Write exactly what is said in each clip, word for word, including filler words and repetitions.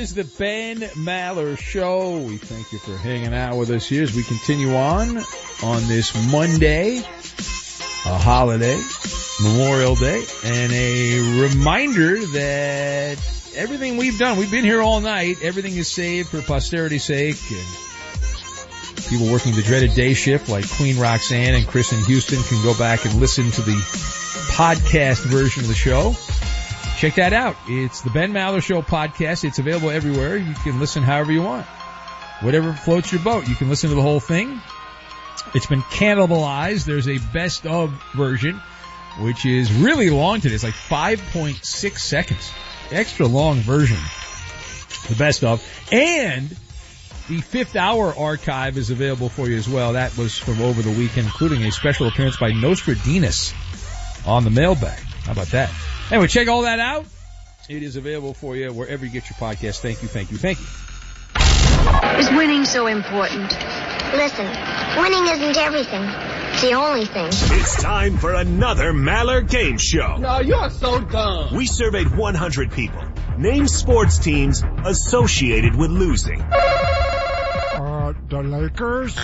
is the Ben Maller Show. We thank you for hanging out with us here as we continue on on this Monday, a holiday, Memorial Day, and a reminder that everything we've done, we've been here all night, everything is saved for posterity's sake, and people working the dreaded day shift like Queen Roxanne and Chris in Houston can go back and listen to the podcast version of the show. Check that out. It's the Ben Maller Show podcast. It's available everywhere. You can listen however you want. Whatever floats your boat. You can listen to the whole thing. It's been cannibalized. There's a best of version, which is really long today. It's like five point six seconds. Extra long version. The best of. And the fifth hour archive is available for you as well. That was from over the weekend, including a special appearance by Nostradamus on the mailbag. How about that? Anyway, check all that out. It is available for you wherever you get your podcast. Thank you, thank you, thank you. Is winning so important? Listen, winning isn't everything. It's the only thing. It's time for another Maller Game Show. No, you're so dumb. We surveyed one hundred people. Name sports teams associated with losing. Uh, the Lakers?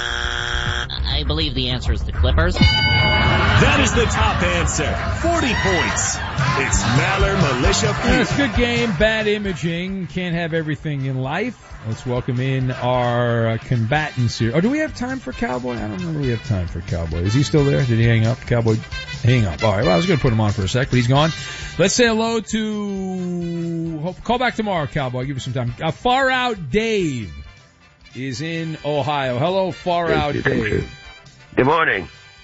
I believe the answer is the Clippers. That is the top answer. forty points. It's Maller Militia Feud. Yeah, it's a good game, bad imaging. Can't have everything in life. Let's welcome in our uh, combatants here. Oh, do we have time for Cowboy? I don't know if we have time for Cowboy. Is he still there? Did he hang up? Cowboy, hang up. All right, well, I was going to put him on for a sec, but he's gone. Let's say hello to... Hope, call back tomorrow, Cowboy. I'll give you some time. Uh, Far Out Dave is in Ohio. Hello, Far Out Dave. Good morning.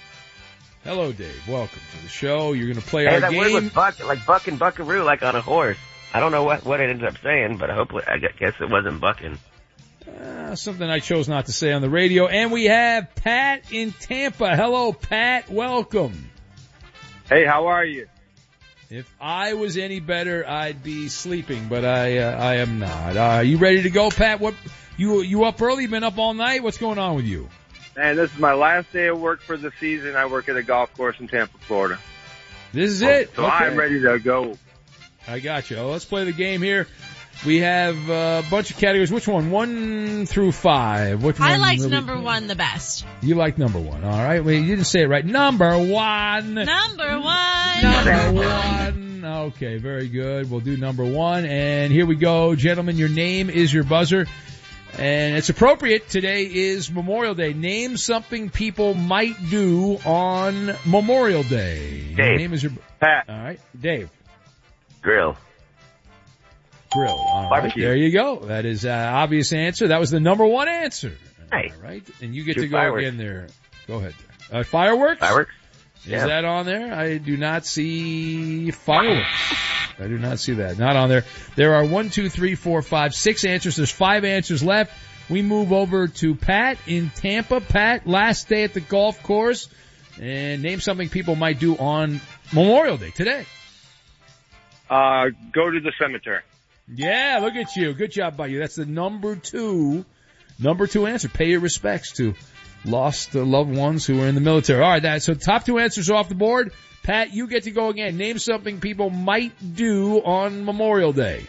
Hello, Dave. Welcome to the show. You're going to play hey, our that game. Word was buck, like buck and buckaroo, like on a horse. I don't know what, what it ended up saying, but hopefully, I guess it wasn't bucking. Uh, something I chose not to say on the radio. And we have Pat in Tampa. Hello, Pat. Welcome. Hey, how are you? If I was any better, I'd be sleeping, but I uh, I am not. Uh, you ready to go, Pat? What you you up early? You been up all night? What's going on with you? Man, this is my last day of work for the season. I work at a golf course in Tampa, Florida. This is it. So okay. I'm ready to go. I got you. Well, let's play the game here. We have a bunch of categories. Which one? One through five. Which I one liked really... number one the best. You like number one. All right. Well, you didn't say it right. Number one. Number one. Number one. Okay, very good. We'll do number one. And here we go. Gentlemen, your name is your buzzer. And it's appropriate. Today is Memorial Day. Name something people might do on Memorial Day. Dave. Your name is your... Pat. All right. Dave. Grill. Grill. All right. Barbecue. There you go. That is an uh, obvious answer. That was the number one answer. Hey. All right. And you get Shoot to go fireworks. again there. Go ahead. Uh, fireworks? Fireworks? Is Yeah. that on there? I do not see fireworks. I do not see that. Not on there. There are one, two, three, four, five, six answers. There's five answers left. We move over to Pat in Tampa. Pat, last day at the golf course. And name something people might do on Memorial Day today. Uh, go to the cemetery. Yeah, look at you. Good job by you. That's the number two, number two answer. Pay your respects to lost uh, loved ones who were in the military. All right, that, so top two answers off the board. Pat, you get to go again. Name something people might do on Memorial Day.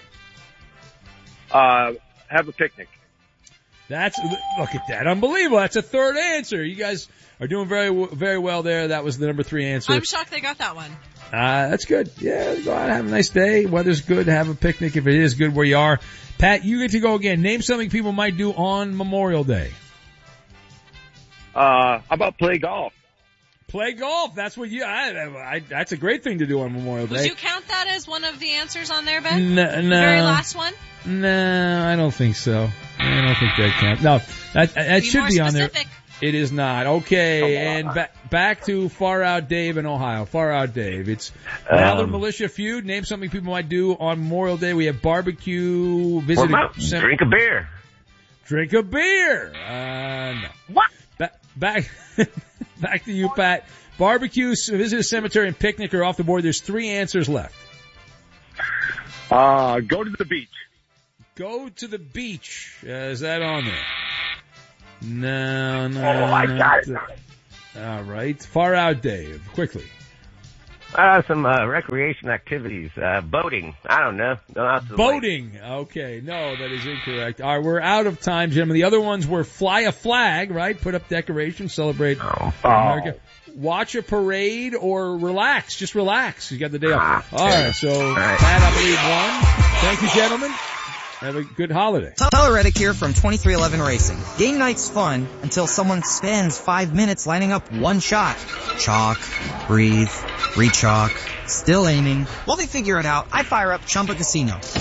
Uh, have a picnic. That's, look at that. Unbelievable. That's a third answer. You guys are doing very, very well there. That was the number three answer. I'm shocked they got that one. Uh, that's good. Yeah, go out, have a nice day. Weather's good. Have a picnic if it is good where you are. Pat, you get to go again. Name something people might do on Memorial Day. Uh, how about play golf? Play golf. That's what you, I, I, that's a great thing to do on Memorial Day. Would you count that as one of the answers on there, Ben? No, no. The very last one? No, I don't think so. I don't think that counts. No, that, that be should more be on there. specific. It is not. Okay, and ba- back to Far Out Dave in Ohio. Far Out Dave. It's Maller Um, Militia Feud. Name something people might do on Memorial Day. We have barbecue, visit What about a cem- drink a beer? drink a beer. Uh, no. What? Ba- back, back to you, Pat. Barbecue, visit a cemetery, and picnic are off the board. There's three answers left. Uh, go to the beach. Go to the beach. Uh, is that on there? No, no. Oh, I not got it. the- All right. Far Out Dave. Quickly. Uh, some uh, recreation activities. Uh, boating. I don't know. Go out to the lake. Boating. Okay. No, that is incorrect. All right, we're out of time, gentlemen. The other ones were fly a flag, right? Put up decorations, celebrate Oh. America. Watch a parade or relax. Just relax. You got the day off. Ah, All right, so right. Pat, I believe, won. Thank you, gentlemen. Have a good holiday. Tyler Reddick here from twenty-three eleven Racing. Game night's fun until someone spends five minutes lining up one shot. Chalk, breathe, re-chalk, still aiming. While they figure it out, I fire up Chumba Casino.